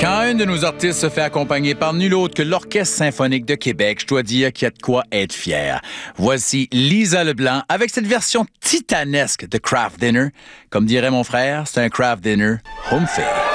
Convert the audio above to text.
Quand un de nos artistes se fait accompagner par nul autre que l'Orchestre symphonique de Québec, je dois dire qu'il y a de quoi être fier. Voici Lisa Leblanc avec cette version titanesque de Craft Dinner. Comme dirait mon frère, c'est un Craft Dinner home fair.